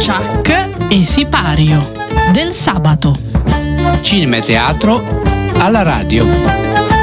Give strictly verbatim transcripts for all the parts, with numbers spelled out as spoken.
Chuck e Sipario del sabato. Cinema e teatro alla radio.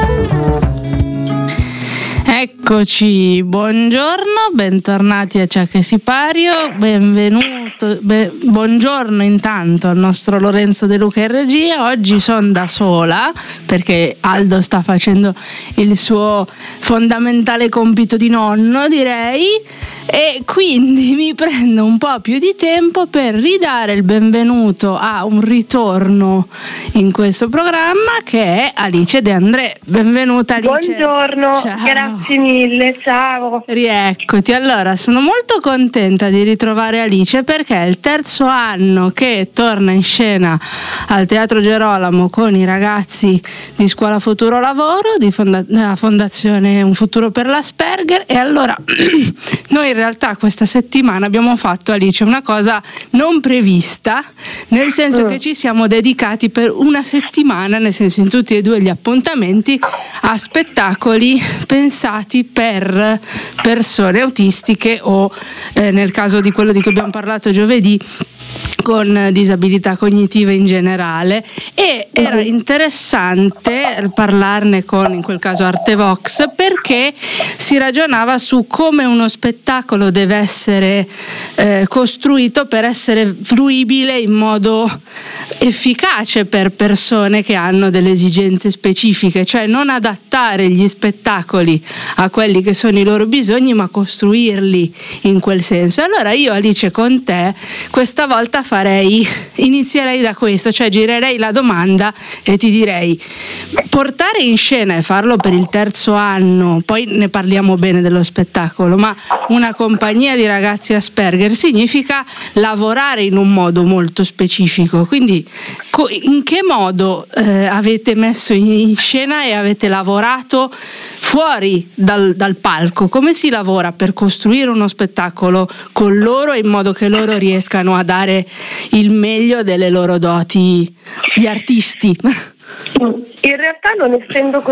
Eccoci, buongiorno, bentornati a Chuck e Sipario, benvenuto, be, buongiorno intanto al nostro Lorenzo De Luca in regia. Oggi sono da sola perché Aldo sta facendo il suo fondamentale compito di nonno, direi, e quindi mi prendo un po' più di tempo per ridare il benvenuto a un ritorno in questo programma che è Alice De André. Benvenuta Alice. Buongiorno, ciao. Grazie mille, ciao. Rieccoti. Allora, sono molto contenta di ritrovare Alice perché è il terzo anno che torna in scena al Teatro Gerolamo con i ragazzi di Scuola Futuro Lavoro, di fonda- della Fondazione Un Futuro per l'Asperger, e allora noi in realtà questa settimana abbiamo fatto, Alice, una cosa non prevista, nel senso mm. che ci siamo dedicati per una settimana, nel senso in tutti e due gli appuntamenti, a spettacoli pensati per persone autistiche o eh, nel caso di quello di cui abbiamo parlato giovedì, con disabilità cognitive in generale, e era interessante parlarne con, in quel caso, Artevox, perché si ragionava su come uno spettacolo deve essere eh, costruito per essere fruibile in modo efficace per persone che hanno delle esigenze specifiche, cioè non adattare gli spettacoli a quelli che sono i loro bisogni, ma costruirli in quel senso. Allora io, Alice, con te questa volta farei, inizierei da questo, cioè girerei la domanda e ti direi: portare in scena e farlo per il terzo anno, poi ne parliamo bene dello spettacolo, ma una compagnia di ragazzi Asperger significa lavorare in un modo molto specifico, quindi in che modo eh, avete messo in scena e avete lavorato fuori dal, dal palco? Come si lavora per costruire uno spettacolo con loro in modo che loro riescano a dare il meglio delle loro doti di artisti? In realtà, non essendo